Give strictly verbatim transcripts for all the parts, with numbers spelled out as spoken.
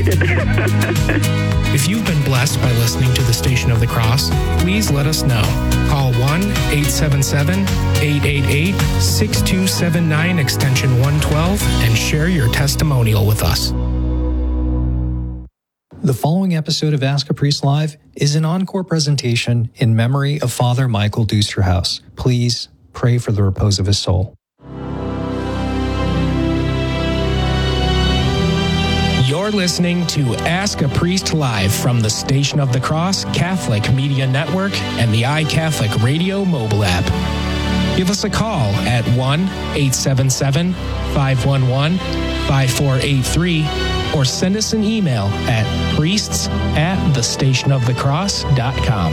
appreciated. If you've been blessed by listening to the Station of the Cross, please let us know. Call one eight seven seven, eight eight eight, six two seven nine extension one twelve and share your testimonial with us. The following episode of Ask a Priest Live is an encore presentation in memory of Father Michael Dusterhouse. Please pray for the repose of his soul. You're listening to Ask a Priest Live from the Station of the Cross Catholic Media Network and the iCatholic Radio mobile app. Give us a call at one eight seven seven, five one one, five four eight three or send us an email at priests at the station of the cross dot com.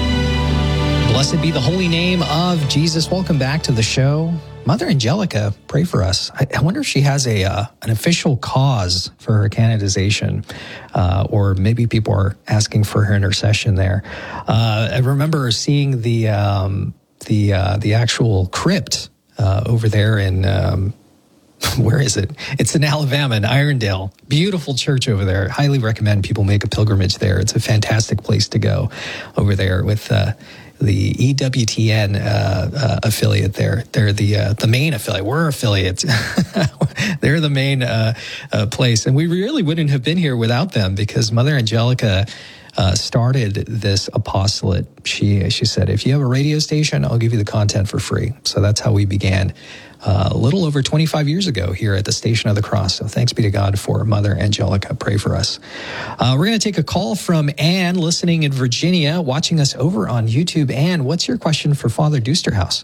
Blessed be the holy name of Jesus. Welcome back to the show. Mother Angelica, pray for us. I, I wonder if she has a uh, an official cause for her canonization, uh, or maybe people are asking for her intercession there. Uh, I remember seeing the um, the uh, the actual crypt uh, over there in. Um, Where is it? It's in Alabama, in Irondale. Beautiful church over there. Highly recommend people make a pilgrimage there. It's a fantastic place to go over there with uh, the E W T N uh, uh, affiliate there. They're the uh, the main affiliate. We're affiliates. They're the main uh, uh, place. And we really wouldn't have been here without them, because Mother Angelica uh, started this apostolate. She, she said, if you have a radio station, I'll give you the content for free. So that's how we began. Uh, a little over twenty-five years ago here at the Station of the Cross. So thanks be to God for Mother Angelica. Pray for us. Uh, we're going to take a call from Anne, listening in Virginia, watching us over on YouTube. Anne, what's your question for Father Dusterhouse?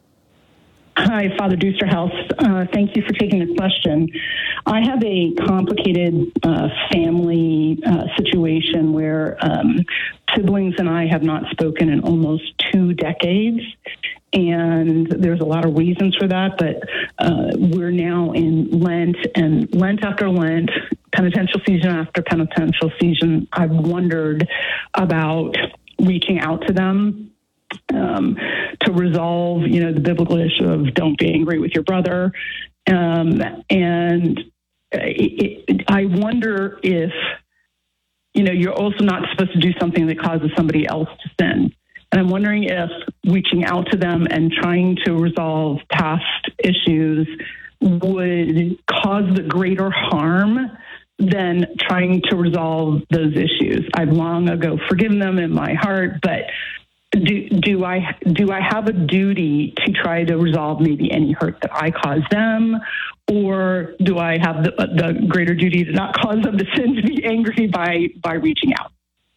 Hi, Father Dusterhouse. Uh, thank you for taking the question. I have a complicated uh, family uh, situation where um, siblings and I have not spoken in almost two decades. And there's a lot of reasons for that, but uh, we're now in Lent, and Lent after Lent, penitential season after penitential season, I've wondered about reaching out to them um, to resolve, you know, the biblical issue of don't be angry with your brother. Um, and it, it, I wonder if, you know, you're also not supposed to do something that causes somebody else to sin. And I'm wondering if reaching out to them and trying to resolve past issues would cause the greater harm than trying to resolve those issues. I've long ago forgiven them in my heart, but do, do I do I have a duty to try to resolve maybe any hurt that I caused them, or do I have the, the greater duty to not cause them to sin, to be angry by by reaching out?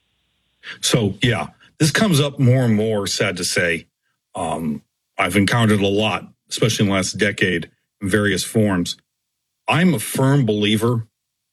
So, yeah. This comes up more and more, sad to say. Um, I've encountered a lot, especially in the last decade, in various forms. I'm a firm believer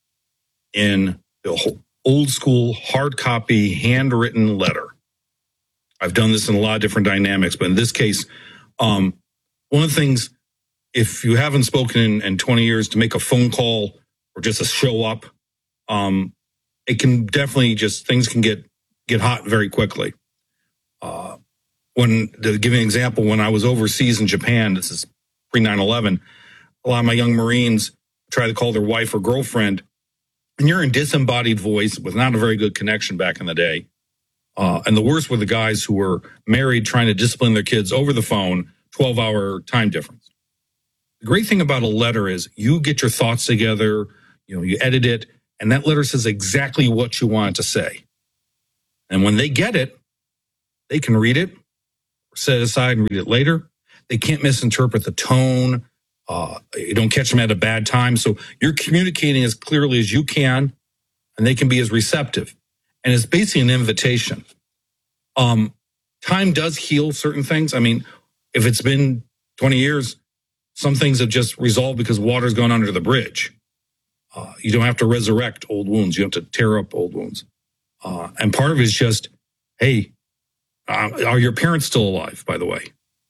in the old school, hard copy, handwritten letter. I've done this in a lot of different dynamics, but in this case, um, one of the things, if you haven't spoken in, in twenty years, to make a phone call or just a show up, um, it can definitely just, things can get get hot very quickly. Uh, when, to give you an example, when I was overseas in Japan, this is pre nine eleven, a lot of my young Marines try to call their wife or girlfriend, and you're in disembodied voice with not a very good connection back in the day. Uh, and the worst were the guys who were married trying to discipline their kids over the phone, twelve hour time difference. The great thing about a letter is you get your thoughts together, you know, you edit it, and that letter says exactly what you want it to say. And when they get it, they can read it, set it aside and read it later. They can't misinterpret the tone. Uh, you don't catch them at a bad time. So you're communicating as clearly as you can, and they can be as receptive. And it's basically an invitation. Um, time does heal certain things. I mean, if it's been twenty years, some things have just resolved because water's gone under the bridge. Uh, you don't have to resurrect old wounds. You have to tear up old wounds. Uh, and part of it is just, hey, uh, are your parents still alive, by the way?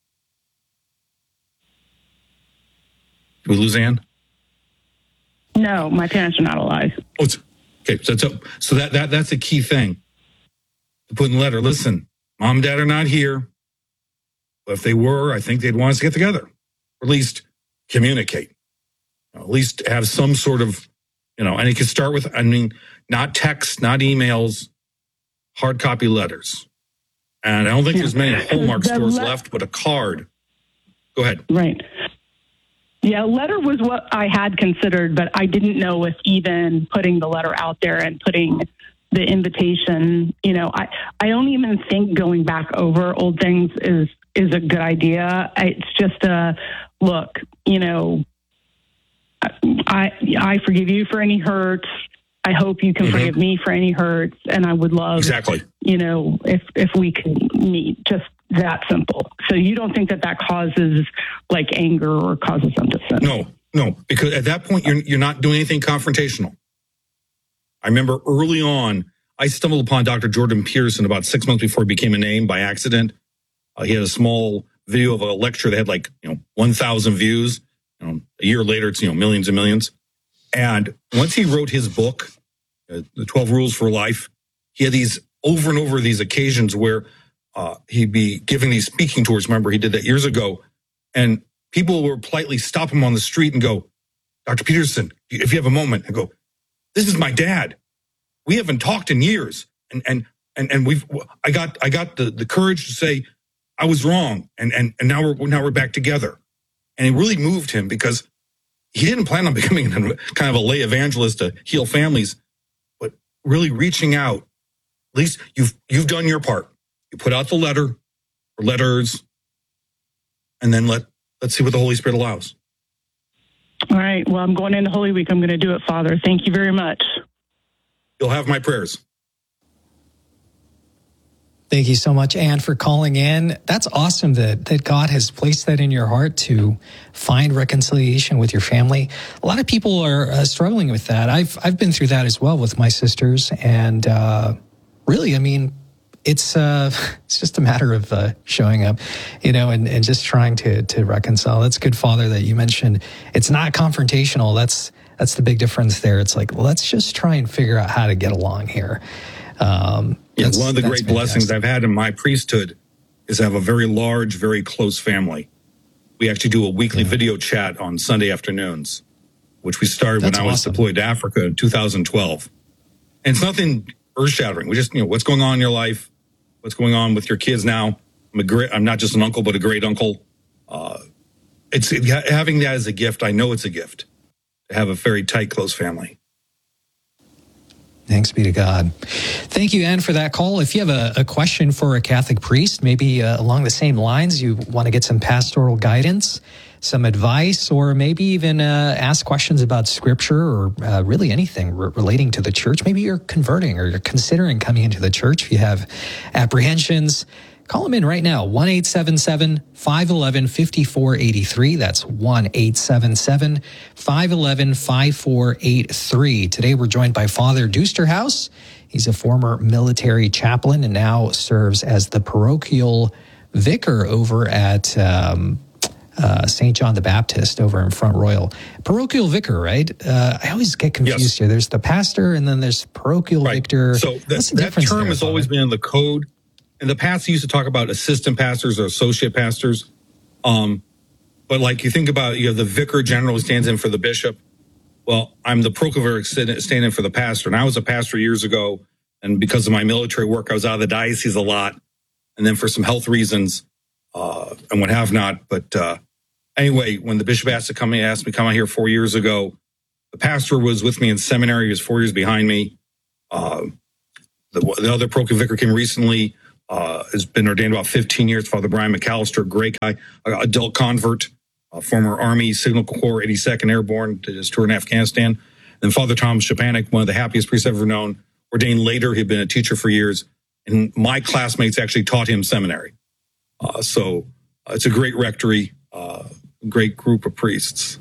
Did we lose Anne? No, my parents are not alive. Oh, it's, okay, so, so, so that, that that's a key thing to put in the letter. Listen, mom and dad are not here. But if they were, I think they'd want us to get together. Or at least communicate. At least have some sort of You know, and it could start with, I mean, not texts, not emails, hard copy letters. And I don't think yeah. there's many Hallmark the stores le- left, but a card. Go ahead. Right. Yeah, letter was what I had considered, but I didn't know if even putting the letter out there and putting the invitation, you know, I, I don't even think going back over old things is, is a good idea. It's just a, look, you know, I I forgive you for any hurts. I hope you can mm-hmm. forgive me for any hurts. And I would love, exactly. you know, if, if we could meet, just that simple. So you don't think that that causes like anger or causes them to sin? No, no, because at that point, you're you're not doing anything confrontational. I remember early on, I stumbled upon Doctor Jordan Peterson about six months before he became a name by accident. Uh, he had a small video of a lecture that had like, you know, one thousand views. You know, a year later, it's, you know, millions and millions. And once he wrote his book, uh, The twelve Rules for Life, he had these over and over these occasions where uh, he'd be giving these speaking tours. Remember, he did that years ago. And people would politely stop him on the street and go, Doctor Peterson, if you have a moment, and go, this is my dad. We haven't talked in years. And, and, and, and we've, I got, I got the, the courage to say I was wrong. And, and, and now we're, now we're back together. And it really moved him because he didn't plan on becoming kind of a lay evangelist to heal families, but really reaching out. At least you've, you've done your part. You put out the letter or letters, and then let, let's see what the Holy Spirit allows. All right. Well, I'm going into Holy Week. I'm going to do it, Father. Thank you very much. You'll have my prayers. Thank you so much, Anne, for calling in. That's awesome that, that God has placed that in your heart to find reconciliation with your family. A lot of people are uh, struggling with that. I've I've been through that as well with my sisters, and uh, really, I mean, it's uh, it's just a matter of uh, showing up, you know, and, and just trying to to reconcile. That's good, Father, that you mentioned. It's not confrontational. That's that's the big difference there. It's like, let's just try and figure out how to get along here. Um, yeah, one of the great blessings I've had in my priesthood is I have a very large, very close family. We actually do a weekly yeah. video chat on Sunday afternoons, which we started that's when I was awesome. deployed to Africa in two thousand twelve. And it's nothing earth-shattering. We just, you know, what's going on in your life? What's going on with your kids now? I'm a great, I'm not just an uncle, but a great uncle. Uh, it's it, having that as a gift. I know it's a gift to have a very tight, close family. Thanks be to God. Thank you, Anne, for that call. If you have a, a question for a Catholic priest, maybe uh, along the same lines, you want to get some pastoral guidance, some advice, or maybe even uh, ask questions about Scripture or uh, really anything re- relating to the church. Maybe you're converting or you're considering coming into the church. If you have apprehensions, call them in right now, one eight seven seven, five one one, five four eight three. That's one eight seven seven, five one one, five four eight three. Today we're joined by Father Dusterhouse. He's a former military chaplain and now serves as the parochial vicar over at um, uh, Saint John the Baptist over in Front Royal. Parochial vicar, right? Uh, I always get confused yes. here. There's the pastor and then there's parochial right. victor. So that, that term there, has Father? always been in the code. In the past, he used to talk about assistant pastors or associate pastors. Um, but like you think about, you have the vicar general who stands in for the bishop. Well, I'm the procurator standing in for the pastor. And I was a pastor years ago. And because of my military work, I was out of the diocese a lot. And then for some health reasons, uh, and what have not. But uh, anyway, when the bishop asked to come, he asked me to come out here four years ago. The pastor was with me in seminary. He was four years behind me. Uh, the, the other procurator vicar came recently. Uh, has been ordained about fifteen years, Father Brian McAllister, great guy, adult convert, uh, former Army Signal Corps, eighty-second Airborne, did his tour in Afghanistan. And Father Thomas Shapanik, one of the happiest priests I've ever known, ordained later. He'd been a teacher for years. And my classmates actually taught him seminary. Uh, so uh, it's a great rectory, uh, great group of priests.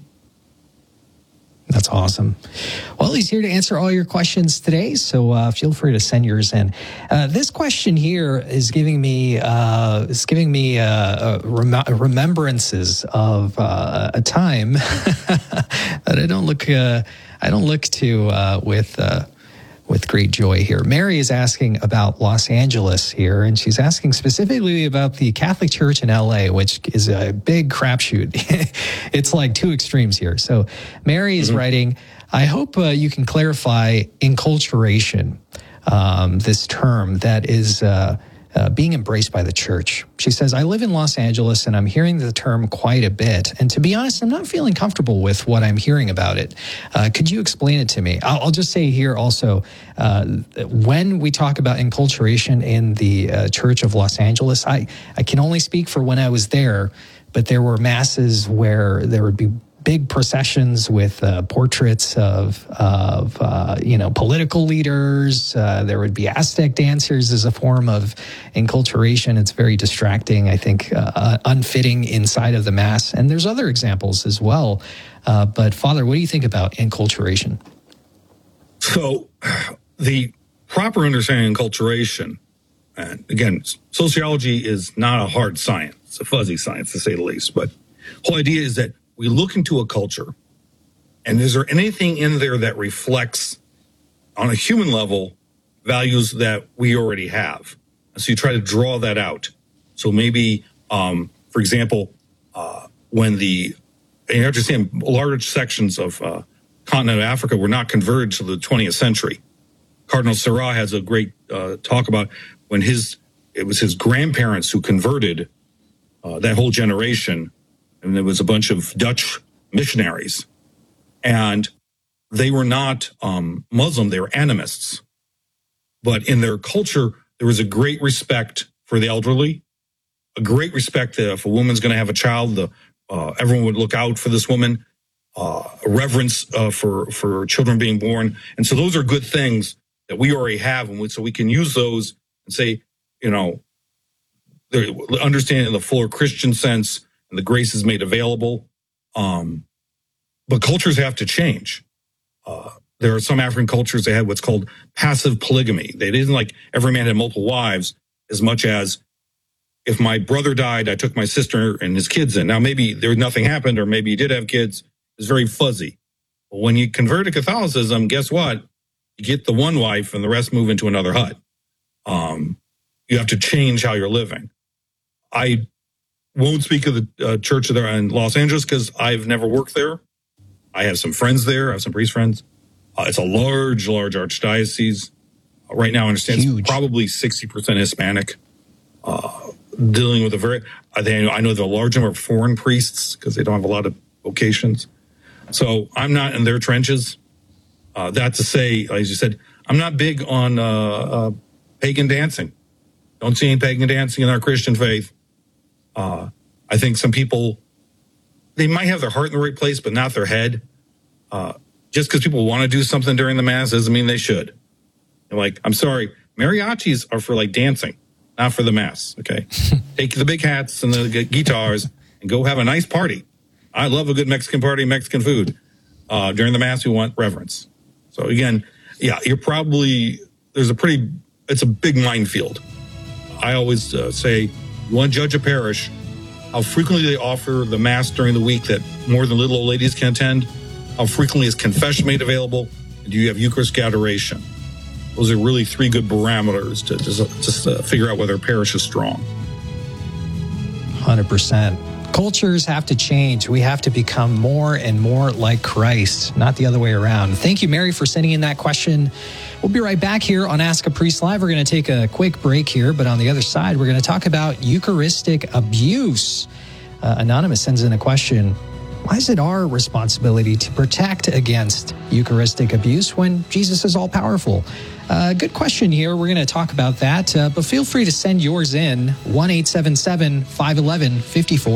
That's awesome. Well, he's here to answer all your questions today, so uh, feel free to send yours in. Uh, this question here is giving me uh, is giving me uh, uh, rem- remembrances of uh, a time that I don't look uh, I don't look to uh, with. Uh, with great joy here. Mary is asking about Los Angeles here, and she's asking specifically about the Catholic Church in L A, which is a big crapshoot. It's like two extremes here. So Mary is mm-hmm. writing, I hope uh, you can clarify enculturation, um, this term that is uh, uh, being embraced by the church. She says, I live in Los Angeles and I'm hearing the term quite a bit. And to be honest, I'm not feeling comfortable with what I'm hearing about it. Uh, could you explain it to me? I'll, I'll just say here also, uh, when we talk about enculturation in the uh, Church of Los Angeles, I, I can only speak for when I was there, but there were masses where there would be big processions with uh, portraits of, of uh, you know, political leaders. Uh, there would be Aztec dancers as a form of enculturation. It's very distracting, I think, uh, unfitting inside of the Mass. And there's other examples as well. Uh, but Father, what do you think about enculturation? So the proper understanding of enculturation, and again, sociology is not a hard science. It's a fuzzy science, to say the least. But the whole idea is that we look into a culture, and is there anything in there that reflects, on a human level, values that we already have? And so you try to draw that out. So maybe, um, for example, uh, when the, and you understand, large sections of uh, continent of Africa were not converted to the twentieth century. Cardinal Sarah has a great uh, talk about when his, it was his grandparents who converted uh, that whole generation. And there was a bunch of Dutch missionaries, and they were not um, Muslim, they were animists. But in their culture, there was a great respect for the elderly, a great respect that if a woman's going to have a child, the, uh, everyone would look out for this woman, uh, a reverence uh, for, for children being born. And so those are good things that we already have, and we, so we can use those and say, you know, understand in the fuller Christian sense, and the grace is made available. Um, but cultures have to change. Uh, there are some African cultures that had what's called passive polygamy. They didn't like every man had multiple wives as much as if my brother died, I took my sister and his kids in. Now, maybe there nothing happened, or maybe he did have kids. It's very fuzzy. But when you convert to Catholicism, guess what? You get the one wife and the rest move into another hut. Um, you have to change how you're living. I won't speak of the uh, church there in Los Angeles because I've never worked there. I have some friends there. I have some priest friends. Uh, it's a large, large archdiocese. Uh, right now, I understand Huge. It's probably sixty percent Hispanic. Uh, dealing with a very, I, think, I know there are a large number of foreign priests because they don't have a lot of vocations. So I'm not in their trenches. Uh, that to say, as you said, I'm not big on uh, uh, pagan dancing. Don't see any pagan dancing in our Christian faith. Uh, I think some people, they might have their heart in the right place, but not their head. Uh, just because people want to do something during the Mass doesn't mean they should. And like, I'm sorry, mariachis are for like dancing, not for the Mass, okay? Take the big hats and the guitars and go have a nice party. I love a good Mexican party, Mexican food. Uh, during the Mass, we want reverence. So again, yeah, you're probably, there's a pretty, it's a big minefield. I always uh, say, you want to judge a parish, how frequently they offer the Mass during the week that more than little old ladies can attend, how frequently is confession made available, and do you have Eucharistic adoration? Those are really three good barometers to just, just uh, figure out whether a parish is strong. one hundred percent. Cultures have to change. We have to become more and more like Christ, not the other way around. Thank you, Mary, for sending in that question. We'll be right back here on Ask a Priest Live. We're going to take a quick break here, but on the other side, we're going to talk about Eucharistic abuse. Uh, Anonymous sends in a question. Why is it our responsibility to protect against Eucharistic abuse when Jesus is all-powerful? Uh, good question here. We're going to talk about that, uh, but feel free to send yours in, one eight seven seven, five one one, five four